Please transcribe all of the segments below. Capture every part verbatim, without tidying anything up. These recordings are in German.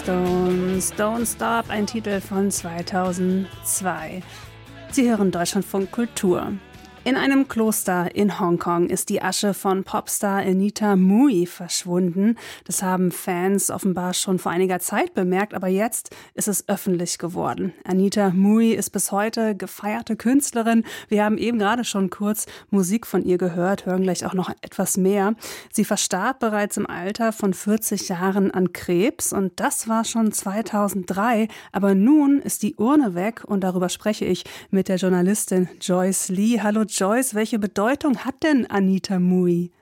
Stones, Don't Stop, ein Titel von zweitausendzwei. Sie hören Deutschlandfunk Kultur. In einem Kloster in Hongkong ist die Asche von Popstar Anita Mui verschwunden. Das haben Fans offenbar schon vor einiger Zeit bemerkt, aber jetzt ist es öffentlich geworden. Anita Mui ist bis heute gefeierte Künstlerin. Wir haben eben gerade schon kurz Musik von ihr gehört, hören gleich auch noch etwas mehr. Sie verstarb bereits im Alter von vierzig Jahren an Krebs und das war schon zweitausenddrei. Aber nun ist die Urne weg und darüber spreche ich mit der Journalistin Joyce Lee. Hallo Joyce, welche Bedeutung hat denn Anita Mui?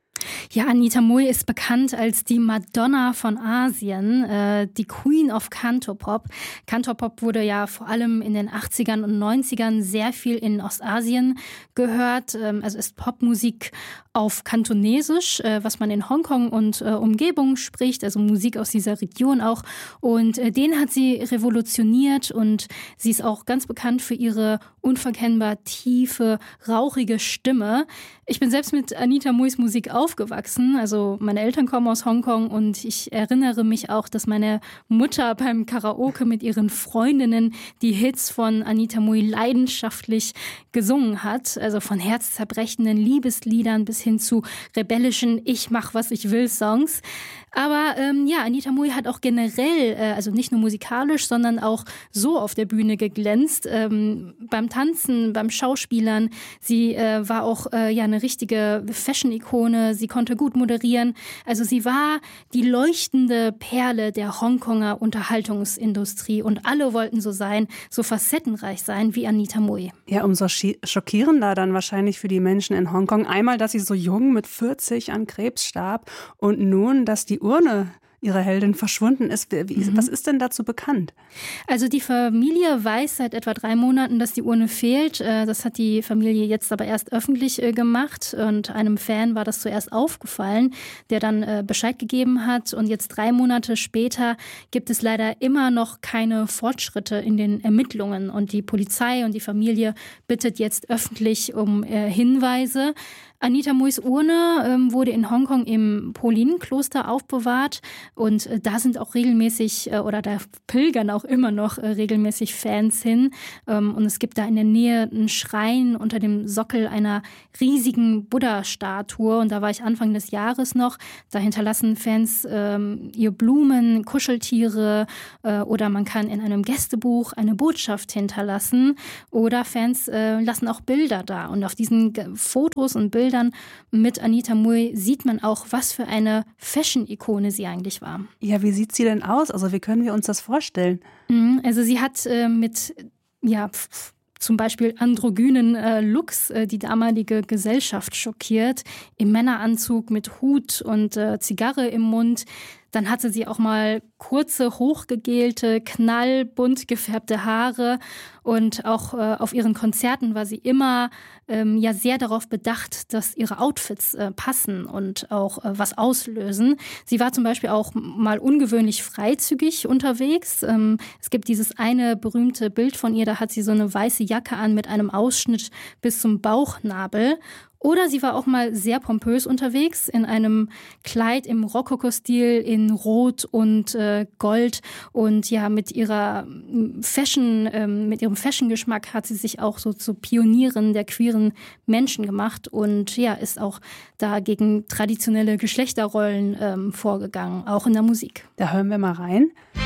Ja, Anita Mui ist bekannt als die Madonna von Asien, äh, die Queen of Cantopop. Cantopop wurde ja vor allem in den achtzigern und neunzigern sehr viel in Ostasien gehört. Ähm, also ist Popmusik auf Kantonesisch, äh, was man in Hongkong und äh, Umgebung spricht, also Musik aus dieser Region auch. Und äh, den hat sie revolutioniert und sie ist auch ganz bekannt für ihre unverkennbar tiefe, rauchige Stimme. Ich bin selbst mit Anita Muis Musik aufgewachsen. Also meine Eltern kommen aus Hongkong und ich erinnere mich auch, dass meine Mutter beim Karaoke mit ihren Freundinnen die Hits von Anita Mui leidenschaftlich gesungen hat. Also von herzzerbrechenden Liebesliedern bis hin zu rebellischen Ich-mach-was-ich-will-Songs. Aber ähm, ja, Anita Mui hat auch generell, äh, also nicht nur musikalisch, sondern auch so auf der Bühne geglänzt. Ähm, beim Tanzen, beim Schauspielern. Sie äh, war auch äh, ja eine richtige Fashion-Ikone. Sie konnte gut moderieren. Also sie war die leuchtende Perle der Hongkonger Unterhaltungsindustrie. Und alle wollten so sein, so facettenreich sein wie Anita Mui. Ja, umso schockierender dann wahrscheinlich für die Menschen in Hongkong. Einmal, dass sie so jung mit vierzig an Krebs starb und nun, dass die Urne ihre Heldin verschwunden ist. Wie, Mhm. Was ist denn dazu bekannt? Also die Familie weiß seit etwa drei Monaten, dass die Urne fehlt. Das hat die Familie jetzt aber erst öffentlich gemacht und einem Fan war das zuerst aufgefallen, der dann Bescheid gegeben hat. Und jetzt drei Monate später gibt es leider immer noch keine Fortschritte in den Ermittlungen. Und die Polizei und die Familie bittet jetzt öffentlich um Hinweise. Anita Muis Urne ähm, wurde in Hongkong im Po-Lin-Kloster aufbewahrt und äh, da sind auch regelmäßig äh, oder da pilgern auch immer noch äh, regelmäßig Fans hin ähm, und es gibt da in der Nähe einen Schrein unter dem Sockel einer riesigen Buddha-Statue und da war ich Anfang des Jahres noch. Da hinterlassen Fans ähm, ihr Blumen, Kuscheltiere äh, oder man kann in einem Gästebuch eine Botschaft hinterlassen oder Fans äh, lassen auch Bilder da und auf diesen G- Fotos und Bildern mit Anita Mui sieht man auch, was für eine Fashion-Ikone sie eigentlich war. Ja, wie sieht sie denn aus? Also wie können wir uns das vorstellen? Also sie hat äh, mit, ja, f- zum Beispiel androgynen äh, Looks äh, die damalige Gesellschaft schockiert. Im Männeranzug mit Hut und äh, Zigarre im Mund. Dann hatte sie auch mal kurze, hochgegelte, knallbunt gefärbte Haare. Und auch äh, auf ihren Konzerten war sie immer ähm, ja sehr darauf bedacht, dass ihre Outfits äh, passen und auch äh, was auslösen. Sie war zum Beispiel auch mal ungewöhnlich freizügig unterwegs. Ähm, es gibt dieses eine berühmte Bild von ihr, da hat sie so eine weiße Jacke an mit einem Ausschnitt bis zum Bauchnabel. Oder sie war auch mal sehr pompös unterwegs in einem Kleid im Rokoko-Stil in Rot und äh, Gold. Und ja, mit ihrer Fashion, ähm, mit ihrem Fashion-Geschmack hat sie sich auch so zu Pionierin der queeren Menschen gemacht und ja, ist auch da gegen traditionelle Geschlechterrollen ähm, vorgegangen, auch in der Musik. Da hören wir mal rein.